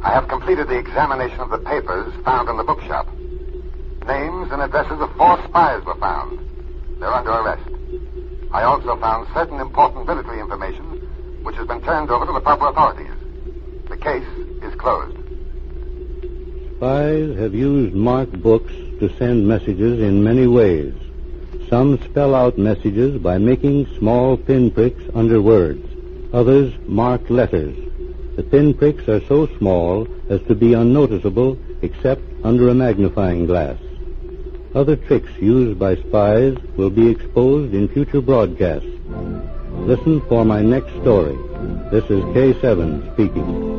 I have completed the examination of the papers found in the bookshop. Names and addresses of 4 spies were found. They're under arrest. I also found certain important military information, which has been turned over to the proper authorities. The case is closed. Spies have used marked books to send messages in many ways. Some spell out messages by making small pinpricks under words. Others mark letters. The pinpricks are so small as to be unnoticeable except under a magnifying glass. Other tricks used by spies will be exposed in future broadcasts. Listen for my next story. This is K7 speaking.